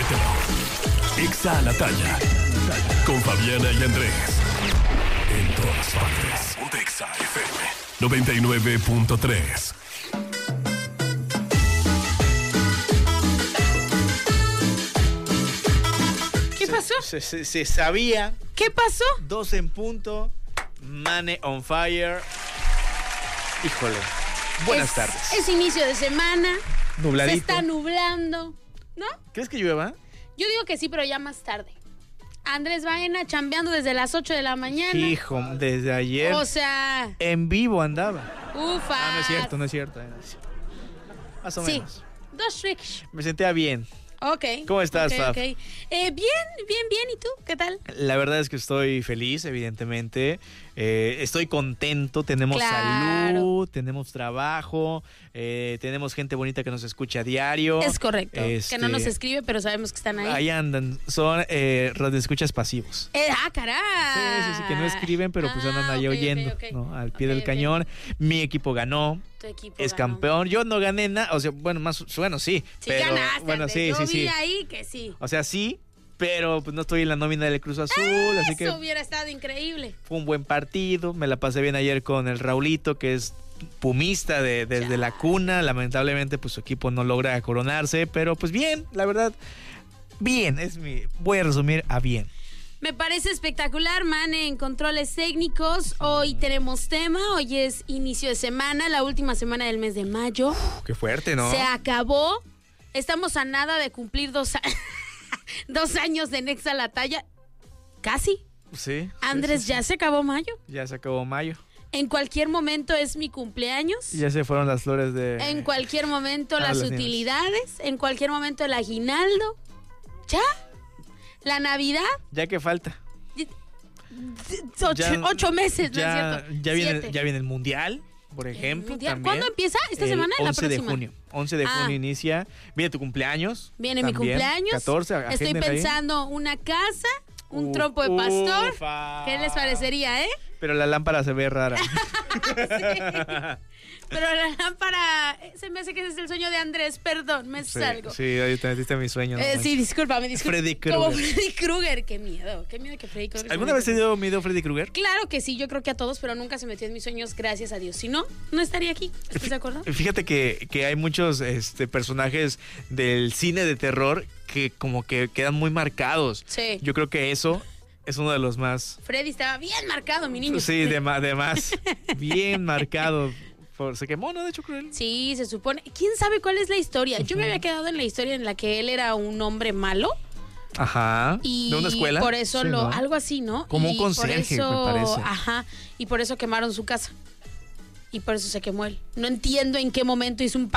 Querétaro. Exa a la talla. Con Fabiana y Andrés. En todas partes. Exa FM 99.3. ¿Qué pasó? Se sabía. ¿Qué pasó? 2 en punto. Mane on fire. Híjole. Buenas tardes. Es inicio de semana. Nubladito. Se está nublando, ¿no? ¿Crees que llueva? Yo digo que sí, pero ya más tarde. Andrés Baena chambeando desde las 8 de la mañana. Hijo, desde ayer. O sea, En vivo andaba. ufa. No es cierto. Más o Sí, menos. 2 tricks. Me sentía bien. Ok. ¿Cómo estás, Fab? Bien. ¿Y tú? ¿Qué tal? La verdad es que estoy feliz, evidentemente. Estoy contento. Tenemos Claro. salud, tenemos trabajo, tenemos gente bonita que nos escucha a diario. Es correcto. Que no nos escribe, pero sabemos que están ahí. Ahí andan. Son radioescuchas pasivos. Caray. Sí, que no escriben, pero pues andan ahí ok, oyendo, ok. ¿no? Al pie Ok, del ok. cañón. Mi equipo ganó. Tu equipo Es ganó. campeón. Yo no gané nada. O sea, sí. Sí, pero, ganaste. bueno, Andrés. sí, Yo vi sí. ahí que sí. O sea, sí, pero pues no estoy en la nómina del Cruz Azul, así que Eso hubiera estado increíble. fue un buen partido. Me la pasé bien ayer con el Raulito, que es pumista desde la cuna. Lamentablemente, pues su equipo no logra coronarse, pero pues bien, la verdad, bien. Voy a resumir a bien. Me parece espectacular, Mane, en controles técnicos. Hoy tenemos tema, hoy es inicio de semana, la última semana del mes de mayo. Qué fuerte, ¿no? Se acabó. Estamos a nada de cumplir 2 años de Nexa la talla. Casi. Sí. Andrés, sí. ya se acabó mayo. Ya se acabó mayo. En cualquier momento es mi cumpleaños. Ya se fueron las flores de... En cualquier momento las los niños. utilidades. En cualquier momento el aguinaldo. ¿Ya? La Navidad. Ya que falta. 8 meses, ¿no es Ya, cierto? ya viene, 7. ya viene el Mundial, por ejemplo. Mundial. También. ¿Cuándo empieza? ¿Esta El semana o la 11 de próxima? junio. 11 de junio inicia. Viene tu cumpleaños. Viene mi también, cumpleaños. 14. Estoy agéndenla ahí. pensando una casa, un trompo de pastor. Ufa. ¿Qué les parecería, Pero la lámpara se ve rara. Pero la lámpara, se me hace que ese es el sueño de Andrés, perdón, me salgo. Sí, ahí te metiste mi sueño. no Sí, manches. discúlpame. Freddy Como Krueger. Freddy Krueger, qué miedo que Freddy Krueger. ¿Alguna vez te dio miedo Freddy Krueger? Claro que sí, yo creo que a todos, pero nunca se metió en mis sueños, gracias a Dios. Si no, no estaría aquí. ¿Estás de acuerdo? Fíjate que hay muchos personajes del cine de terror que como que quedan muy marcados. Sí. Yo creo que eso es uno de los más... Freddy estaba bien marcado, mi niño. Sí, de más. Bien marcado. Se quemó, ¿no? De hecho, cruel. Sí, se supone. ¿Quién sabe cuál es la historia? Yo me había quedado en la historia en la que él era un hombre malo. Ajá. Y ¿De una escuela? por eso Sí, ¿no? algo así, ¿no? Como Y un conserje, por eso, me parece. Ajá. Y por eso quemaron su casa. Y por eso se quemó él. No entiendo en qué momento hizo un